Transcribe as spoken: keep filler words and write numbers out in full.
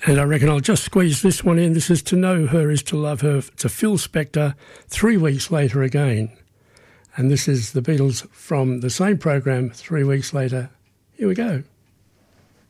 And I reckon I'll just squeeze this one in. This is To Know Her Is To Love Her. It's a Phil Spector, Three Weeks Later Again. And this is the Beatles from the same program, Three Weeks Later. Here we go.